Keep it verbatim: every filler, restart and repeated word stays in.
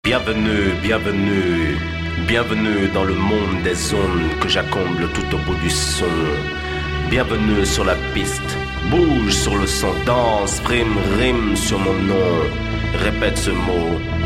Bienvenue, bienvenue, bienvenue dans le monde des ondes que j'accomble tout au bout du son. Bienvenue sur la piste, bouge sur le son, danse, frime, rime sur mon nom. Répète ce mot,